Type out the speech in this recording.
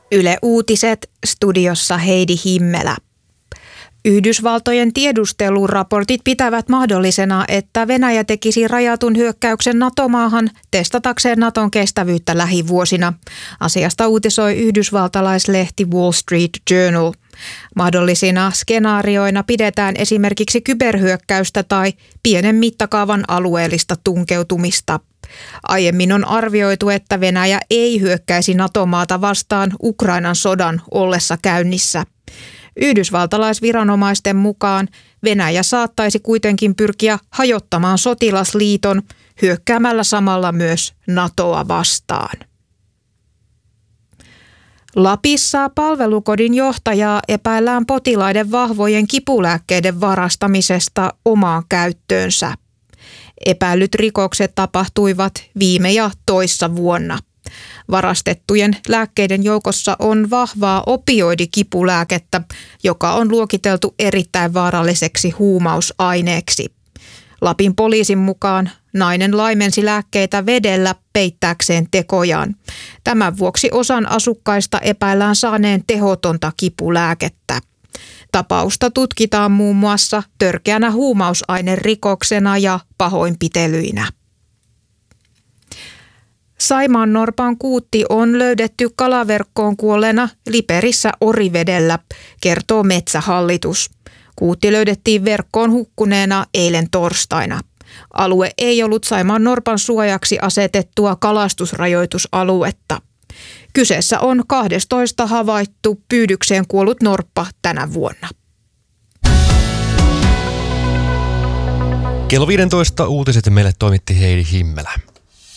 Yle Uutiset, studiossa Heidi Himmelä. Yhdysvaltojen tiedusteluraportit pitävät mahdollisena, että Venäjä tekisi rajatun hyökkäyksen NATO-maahan testatakseen NATOn kestävyyttä lähivuosina. Asiasta uutisoi yhdysvaltalaislehti Wall Street Journal. Mahdollisina skenaarioina pidetään esimerkiksi kyberhyökkäystä tai pienen mittakaavan alueellista tunkeutumista. Aiemmin on arvioitu, että Venäjä ei hyökkäisi NATO-maata vastaan Ukrainan sodan ollessa käynnissä. Yhdysvaltalaisviranomaisten mukaan Venäjä saattaisi kuitenkin pyrkiä hajottamaan sotilasliiton hyökkäämällä samalla myös NATOa vastaan. Lapissa palvelukodin johtajaa epäillään potilaiden vahvojen kipulääkkeiden varastamisesta omaan käyttöönsä. Epäillyt rikokset tapahtuivat viime ja toissa vuonna. Varastettujen lääkkeiden joukossa on vahvaa opioidikipulääkettä, joka on luokiteltu erittäin vaaralliseksi huumausaineeksi. Lapin poliisin mukaan nainen laimensi lääkkeitä vedellä peittääkseen tekojaan. Tämän vuoksi osan asukkaista epäillään saaneen tehotonta kipulääkettä. Tapausta tutkitaan muun muassa törkeänä huumausainerikoksena ja pahoinpitelyinä. Saimaannorpan kuutti on löydetty kalaverkkoon kuolleena Liperissä Orivedellä, kertoo Metsähallitus. Kuutti löydettiin verkkoon hukkuneena eilen torstaina. Alue ei ollut saimaannorpan suojaksi asetettua kalastusrajoitusaluetta. Kyseessä on 12 havaittu pyydykseen kuollut norppa tänä vuonna. Kello 15 uutiset meille toimitti Heidi Himmelä.